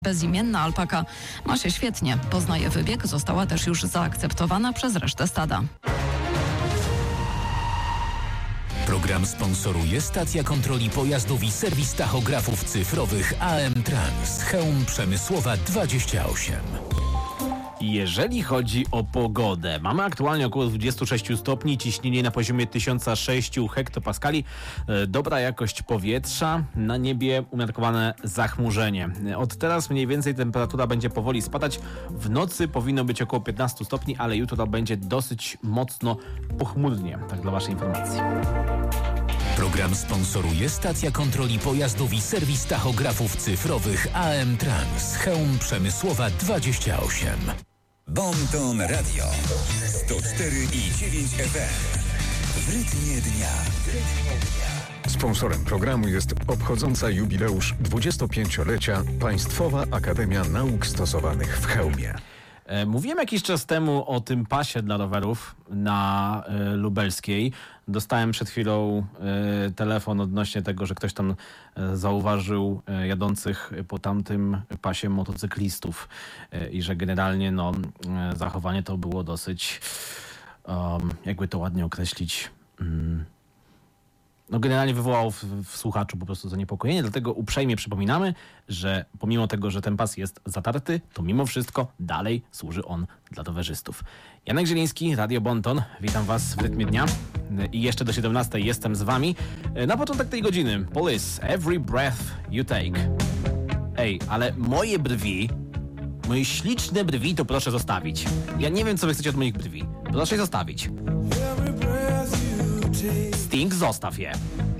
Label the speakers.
Speaker 1: Bezimienna alpaka ma się świetnie, poznaje wybieg, została też już zaakceptowana przez resztę stada.
Speaker 2: Program sponsoruje stacja kontroli pojazdów i serwis tachografów cyfrowych AM Trans, Chełm Przemysłowa 28.
Speaker 3: Jeżeli chodzi o pogodę, mamy aktualnie około 26 stopni, ciśnienie na poziomie 1006 hektopaskali, dobra jakość powietrza, na niebie umiarkowane zachmurzenie. Od teraz mniej więcej temperatura będzie powoli spadać, w nocy powinno być około 15 stopni, ale jutro będzie dosyć mocno pochmurnie, tak dla waszej informacji.
Speaker 2: Program sponsoruje stacja kontroli pojazdów i serwis tachografów cyfrowych AM Trans, Chełm Przemysłowa 28.
Speaker 4: Bonton Radio 104,9 FM. W rytmie dnia.
Speaker 5: Sponsorem programu jest obchodząca jubileusz 25-lecia Państwowa Akademia Nauk Stosowanych w Chełmie.
Speaker 3: Mówiłem jakiś czas temu o tym pasie dla rowerów na Lubelskiej. Dostałem przed chwilą telefon odnośnie tego, że ktoś tam zauważył jadących po tamtym pasie motocyklistów i że generalnie zachowanie to było dosyć, jakby to ładnie określić, generalnie wywołał w słuchaczu po prostu zaniepokojenie, dlatego uprzejmie przypominamy, że pomimo tego, że ten pas jest zatarty, to mimo wszystko dalej służy on dla rowerzystów. Janek Zieliński, Radio Bonton, witam was w rytmie dnia i jeszcze do 17 jestem z wami. Na początek tej godziny Police, Every Breath You Take. Ej, ale moje brwi, moje śliczne brwi to proszę zostawić. Ja nie wiem, co wy chcecie od moich brwi. Proszę je zostawić. Sting, zostaw je.